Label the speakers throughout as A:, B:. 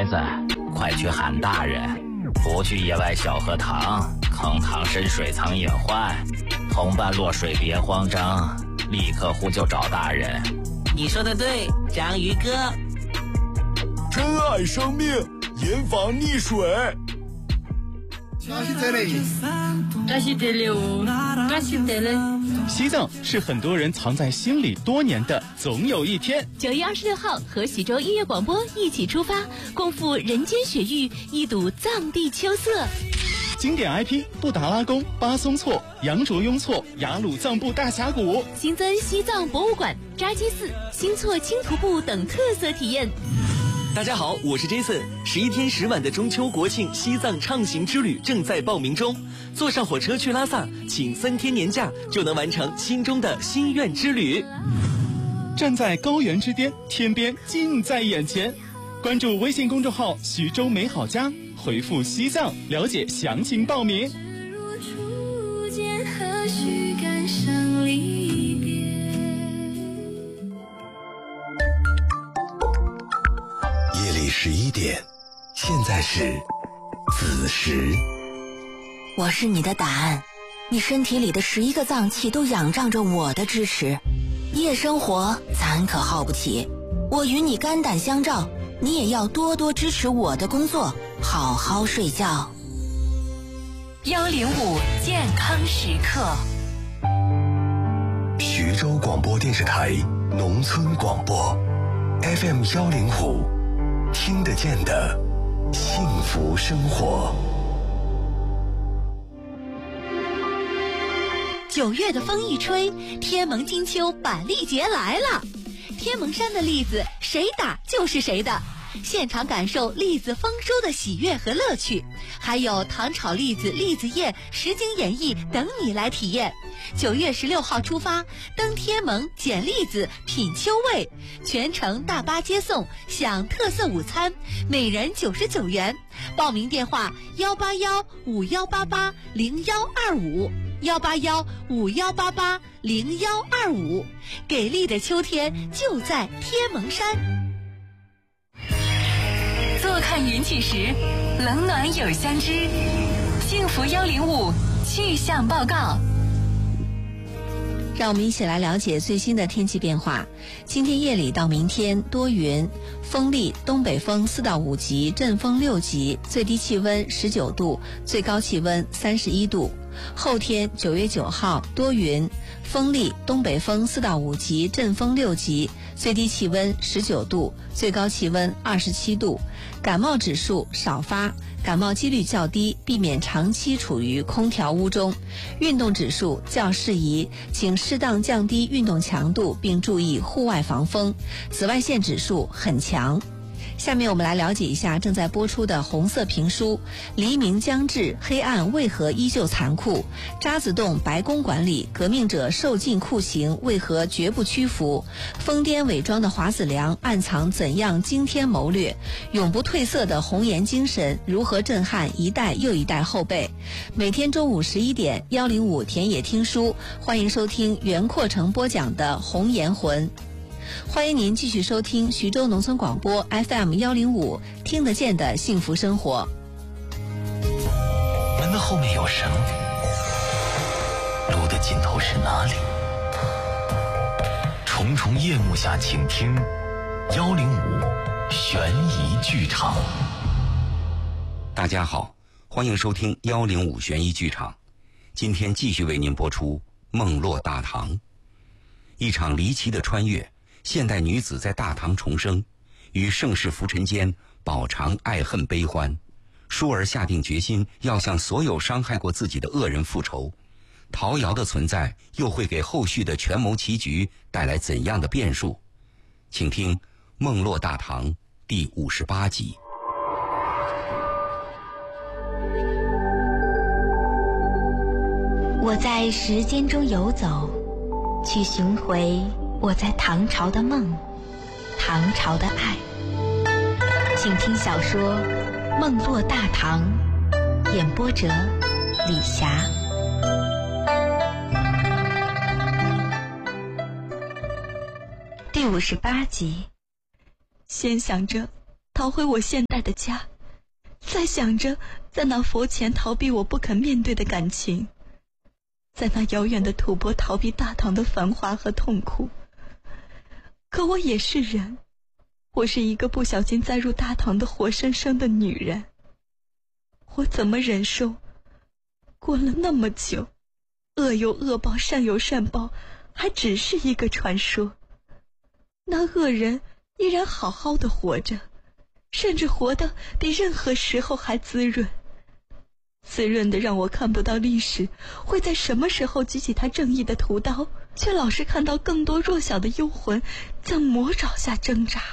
A: 孩子，快去喊大人，不去野外小河塘，坑塘深水藏隐患，同伴落水别慌张，立刻呼救找大人。
B: 你说的对，章鱼哥。
C: 珍爱生命，严防溺水。
D: 西藏是很多人藏在心里多年的总有一天。
E: 9月26号和徐州音乐广播一起出发，共赴人间雪域，一睹藏地秋色。
D: 经典 IP 布达拉宫、巴松措、羊卓雍措、雅鲁藏布大峡谷，
E: 新增西藏博物馆、扎基寺、新措轻徒步等特色体验。
F: 大家好，我是 Jason。11天10晚的中秋国庆西藏畅行之旅正在报名中，坐上火车去拉萨，请3天年假就能完成心中的心愿之旅。
D: 站在高原之巅，天边近在眼前。关注微信公众号徐州美好家，回复西藏了解详情报名。
G: 夜里11点，现在是子时。
H: 我是你的答案，你身体里的11个脏器都仰仗着我的支持。夜生活咱可耗不起，我与你肝胆相照，你也要多多支持我的工作，好好睡觉。
I: 105健康时刻，
G: 徐州广播电视台农村广播 FM 105，听得见的幸福生活。
E: 9月的风一吹，天蒙金秋板栗节来了。天蒙山的栗子谁打就是谁的，现场感受栗子丰收的喜悦和乐趣，还有糖炒栗子、栗子宴、实景演绎等你来体验。9月16号出发，登天蒙捡栗子品秋味，全程大巴接送，享特色午餐，每人99元。报名电话18151880125，18151880125，给力的秋天就在天蒙山。
I: 坐看云起时，冷暖有相知。幸福105气象报告。
J: 让我们一起来了解最新的天气变化。今天夜里到明天多云，风力东北风4到5级，阵风6级，最低气温19度，最高气温31度。后天9月9号多云，风力东北风4到5级，阵风6级，最低气温19度，最高气温27度。感冒指数少发，感冒几率较低，避免长期处于空调屋中。运动指数较适宜，请适当降低运动强度，并注意户外防风。紫外线指数很强。下面我们来了解一下正在播出的红色评书。黎明将至，黑暗为何依旧残酷？渣滓洞白宫馆里，革命者受尽酷刑，为何绝不屈服？疯癫伪装的华子良，暗藏怎样惊天谋略？永不褪色的红颜精神，如何震撼一代又一代后辈？每天中午11点，105田野听书，欢迎收听袁阔成播讲的红颜魂。欢迎您继续收听徐州农村广播 FM 105，听得见的幸福生活。
G: 门的后面有神，路的尽头是哪里？重重夜幕下，请听105悬疑剧场。
K: 大家好，欢迎收听105悬疑剧场。今天继续为您播出梦落大唐。一场离奇的穿越，现代女子在大唐重生，与盛世浮沉间饱尝爱恨悲欢。舒儿下定决心要向所有伤害过自己的恶人复仇。陶瑶的存在又会给后续的权谋棋局带来怎样的变数？请听《梦落大唐》第58集。
L: 我在时间中游走，去寻回我在唐朝的梦，唐朝的爱。请听小说《梦落大唐》，演播者李霞。第58集。先想着逃回我现在的家，在想着在那佛前逃避我不肯面对的感情，在那遥远的吐蕃逃避大唐的繁华和痛苦。可我也是人，我是一个不小心栽入大唐的活生生的女人。我怎么忍受过了那么久，恶有恶报，善有善报，还只是一个传说？那恶人依然好好的活着，甚至活得比任何时候还滋润，滋润的让我看不到历史会在什么时候举起他正义的屠刀，却老是看到更多弱小的幽魂在魔爪下挣扎。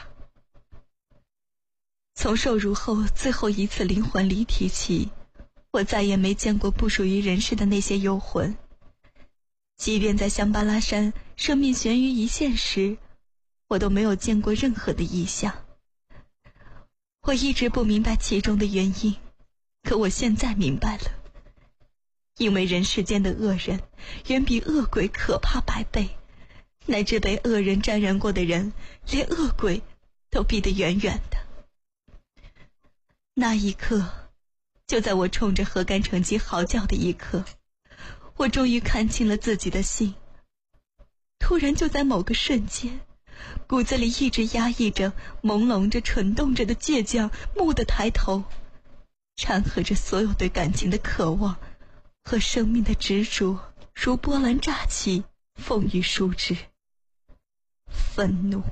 L: 从受辱后最后一次灵魂离体起，我再也没见过不属于人世的那些幽魂。即便在香巴拉山生命悬于一线时，我都没有见过任何的异象。我一直不明白其中的原因，可我现在明白了。因为人世间的恶人远比恶鬼可怕100倍，乃至被恶人沾染过的人，连恶鬼都避得远远的。那一刻，就在我冲着何干成吉嚎叫的一刻，我终于看清了自己的心。突然就在某个瞬间，骨子里一直压抑着、朦胧着、蠢动着的倔强蓦地抬头，掺和着所有对感情的渴望和生命的执着，如波澜乍起，风雨舒之。愤怒，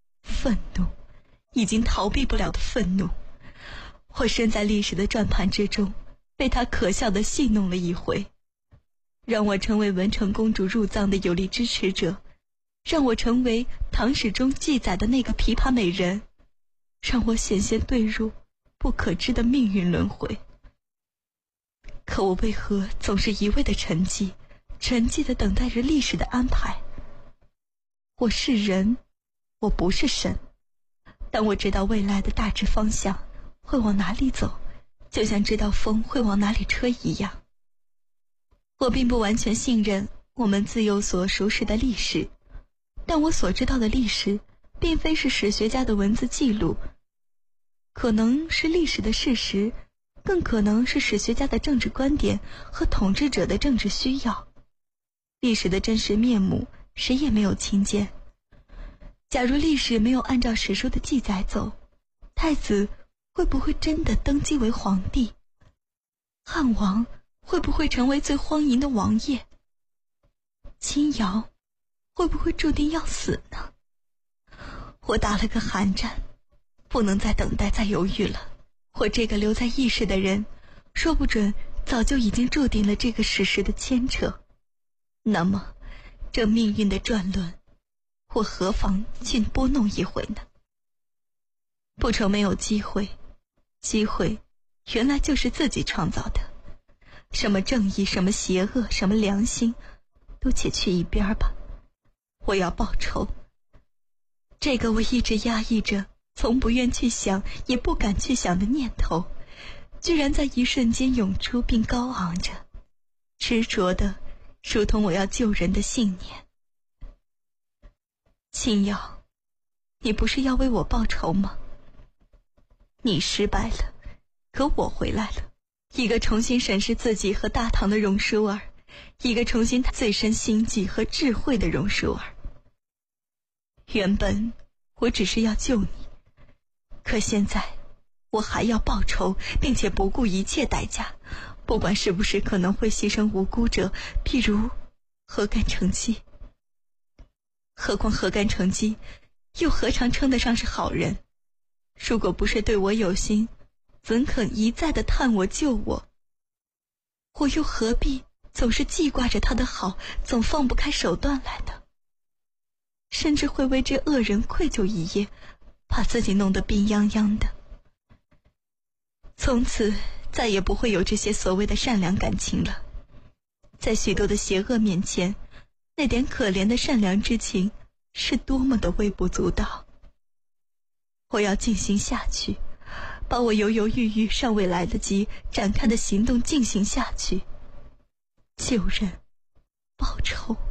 L: 已经逃避不了的愤怒。我身在历史的转盘之中，被他可笑地戏弄了一回，让我成为文成公主入葬的有力支持者，让我成为唐史中记载的那个琵琶美人，让我险些坠入不可知的命运轮回。可我为何总是一味的沉寂地等待着历史的安排？我是人，我不是神，但我知道未来的大致方向会往哪里走，就像知道风会往哪里吹一样。我并不完全信任我们自幼所熟识的历史，但我所知道的历史并非是史学家的文字记录，可能是历史的事实，更可能是史学家的政治观点和统治者的政治需要。历史的真实面目谁也没有亲见。假如历史没有按照史书的记载走，太子会不会真的登基为皇帝？汉王会不会成为最荒淫的王爷？秦瑶会不会注定要死呢？我打了个寒战，不能再等待，再犹豫了。我这个留在意识的人，说不准早就已经注定了这个事实的牵扯。那么，这命运的转轮，我何妨去拨弄一回呢？不愁没有机会，机会原来就是自己创造的。什么正义，什么邪恶，什么良心，都且去一边吧。我要报仇。这个我一直压抑着，从不愿去想，也不敢去想的念头，居然在一瞬间涌出并高昂着，执着的如同我要救人的信念。青瑶，你不是要为我报仇吗？你失败了，可我回来了，一个重新审视自己和大唐的榕树儿，一个重新最深心计和智慧的榕树儿。原本我只是要救你，可现在我还要报仇，并且不顾一切代价，不管是不是可能会牺牲无辜者，譬如何干成吉。何况何干成吉又何尝称得上是好人？如果不是对我有心，怎肯一再地探我救我？我又何必总是记挂着他的好，总放不开手段来呢？甚至会为这恶人愧疚一夜，把自己弄得病殃殃的。从此再也不会有这些所谓的善良感情了。在许多的邪恶面前，那点可怜的善良之情是多么的微不足道。我要进行下去，把我犹犹豫豫尚未来得及展开的行动进行下去，救人，报仇。